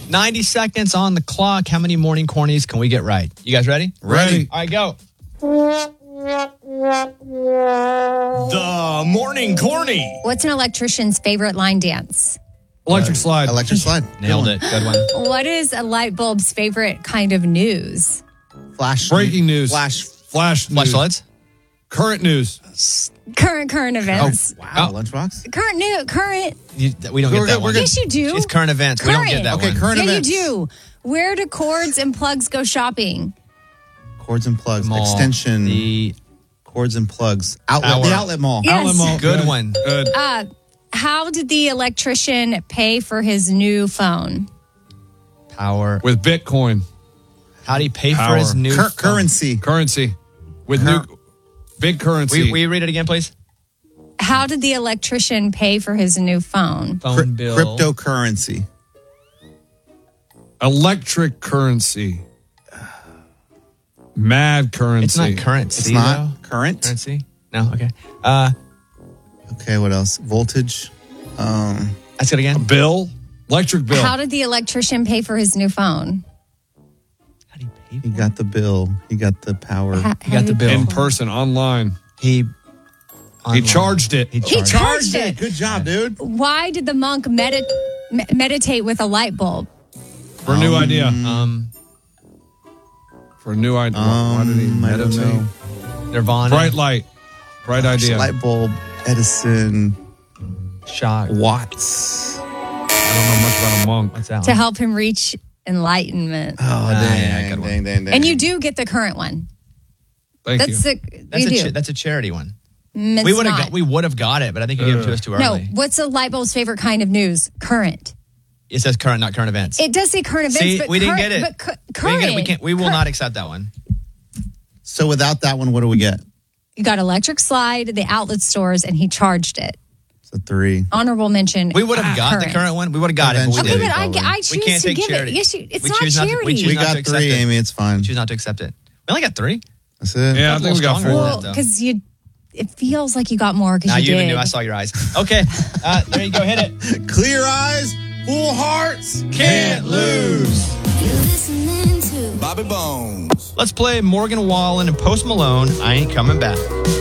90 seconds on the clock. How many morning cornies can we get right? You guys ready? Ready. All right, go. The morning corny. What's an electrician's favorite line dance? Electric slide. Electric slide. Nailed it. Good one. What is a light bulb's favorite kind of news? Flash. Breaking news. Flash. Flash news. Flashlights? Current news. Current events. Wow. Lunchbox. Current. We don't get that one. Yes, you do. It's current events. We don't get that Okay, one. current Yeah, events. you do. Where do cords and plugs go shopping? Cords and plugs. Mall. Extension. The Cords and plugs. Outlet. Power. The outlet mall. Yes. Outlet mall. Good one. Good. How did the electrician pay for his new phone? power. With Bitcoin. How do you pay Power. for his new phone? Currency. With new big currency. Will you read it again, please? How did the electrician pay for his new phone? Phone bill. Cryptocurrency. Electric currency. Mad currency. It's not currency. It's not though. current. Currency? No, okay. Okay, what else? Voltage. That's it again. Bill. Electric bill. How did the electrician pay for his new phone? How do you pay He got the bill. He got the power. He got the bill. In person, online. He charged it. He He charged it. Good job, dude. Why did the monk meditate with a light bulb? For a new idea. For a new idea. Why did he I don't meditate? know. Nirvana. Bright light. Bright idea. Light bulb. Edison. Shock. Watts. I don't know much about a monk. What's that To one? help him reach enlightenment. Oh, yeah, good one. dang. And you do get the current one. Thank you. That's a charity one. It's We would not. have got it, but I think you gave it to us too No, early. what's a light bulb's favorite kind of news? Current. It says current, not current events. It does say current events, See, but we didn't current, get it. But We didn't current. get it. We can't. We will not accept that one. So without that one, what do we get? You got electric slide, the outlet stores, and he charged it. It's a 3. Honorable mention. We would have got the current one. We would have got it, but we Eventually. didn't. Okay, but I We choose can't to take give charity. it. Yes, it's We not choose not to- charity. we choose We not got to accept 3, it. Amy. It's fine. Choose not to accept it. We only got 3. That's it. Yeah, I think we got 4. Well, because it feels like you got more because Now you you even did. knew. I saw your eyes. Okay, there you go. Hit it. Clear eyes, full hearts. Can't lose. You're listening to Bobby Bones. Let's play Morgan Wallen and Post Malone. I ain't coming back.